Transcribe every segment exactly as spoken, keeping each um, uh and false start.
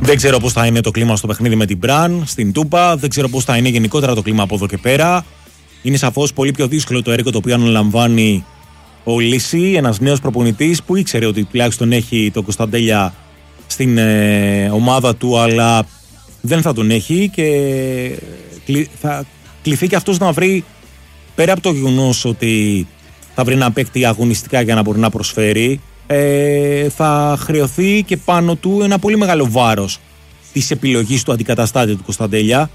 Δεν ξέρω πώς θα είναι το κλίμα στο παιχνίδι με την Μπραν, στην Τούπα. Δεν ξέρω πώς θα είναι γενικότερα το κλίμα από εδώ και πέρα. Είναι σαφώς πολύ πιο δύσκολο το έργο το οποίο αναλαμβάνει ο Λύση, ένας νέος προπονητής που ήξερε ότι τουλάχιστον έχει τον Κωνσταντέλια στην ε, ομάδα του, αλλά δεν θα τον έχει και θα κληθεί και αυτός να βρει, πέρα από το γεγονός ότι θα βρει ένα παίκτη αγωνιστικά για να μπορεί να προσφέρει, ε, θα χρεωθεί και πάνω του ένα πολύ μεγάλο βάρος της επιλογής του αντικαταστάτη του Κωνσταντέλια.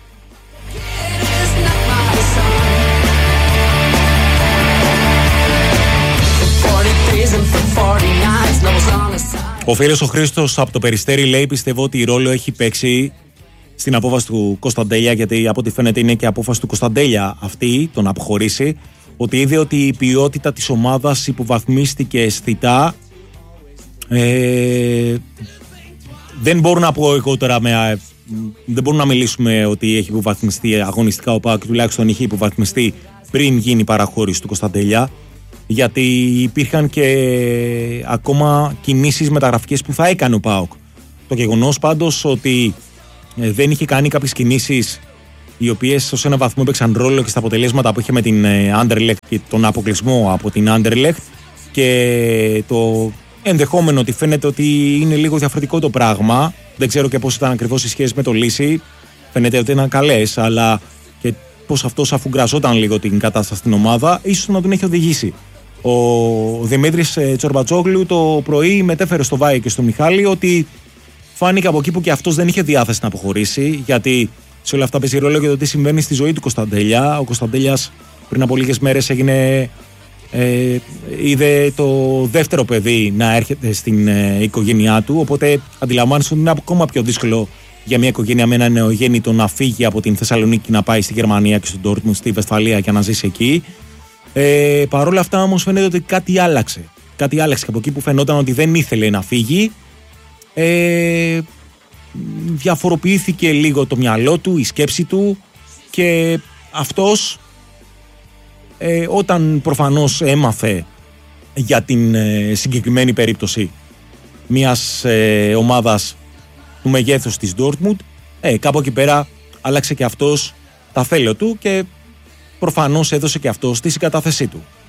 Ο φίλος ο Χρήστος από το Περιστέρι λέει: πιστεύω ότι ρόλο έχει παίξει στην απόφαση του Κωνσταντέλια, γιατί από ό,τι φαίνεται είναι και απόφαση του Κωνσταντέλια αυτή, το να αποχωρήσει, ότι είδε ότι η ποιότητα της ομάδας υποβαθμίστηκε αισθητά. Ε, δεν μπορώ να πω εγώ τώρα, με, δεν μπορούμε να μιλήσουμε ότι έχει υποβαθμιστεί αγωνιστικά ο ΠΑΟΚ, τουλάχιστον είχε υποβαθμιστεί πριν γίνει η παραχώρηση του Κωνσταντέλια, γιατί υπήρχαν και ακόμα κινήσεις μεταγραφικές που θα έκανε ο ΠΑΟΚ. Το γεγονός πάντως ότι δεν είχε κάνει κάποιες κινήσεις οι οποίες ως ένα βαθμό έπαιξαν ρόλο και στα αποτελέσματα που είχε με την Anderlecht και τον αποκλεισμό από την Anderlecht, και το ενδεχόμενο ότι φαίνεται ότι είναι λίγο διαφορετικό το πράγμα. Δεν ξέρω και πώς ήταν ακριβώς οι σχέσεις με το Λύση. Φαίνεται ότι ήταν καλές, αλλά και πώς αυτός αφουγκραζόταν λίγο την κατάσταση στην ομάδα, ίσως να τον έχει οδηγήσει. Ο Δημήτρης Τσορμπατσόγλου το πρωί μετέφερε στο Βάη και στο Μιχάλη ότι φάνηκε από εκεί που και αυτός δεν είχε διάθεση να αποχωρήσει, γιατί σε όλα αυτά παίζει ρόλο και το τι συμβαίνει στη ζωή του Κωνσταντέλια. Ο Κωνσταντέλιας πριν από λίγες μέρες έγινε, ε, είδε το δεύτερο παιδί να έρχεται στην ε, οικογένειά του, οπότε αντιλαμβάνεσαι ότι είναι ακόμα πιο δύσκολο για μια οικογένεια με ένα νεογέννητο να φύγει από την Θεσσαλονίκη, να πάει στη Γερμανία και στον Ντόρτμουντ, στη Βεσφαλία και να ζήσει εκεί. Ε, Παρ' όλα αυτά όμως φαίνεται ότι κάτι άλλαξε. Κάτι άλλαξε και από εκεί που φαινόταν ότι δεν ήθελε να φύγει, ε, διαφοροποιήθηκε λίγο το μυαλό του, η σκέψη του, και αυτός ε, όταν προφανώς έμαθε για την ε, συγκεκριμένη περίπτωση μιας ε, ομάδας του μεγέθους της Dortmund, ε, κάπου εκεί πέρα άλλαξε και αυτός τα θέλω του και προφανώς έδωσε και αυτός τη συγκατάθεσή του.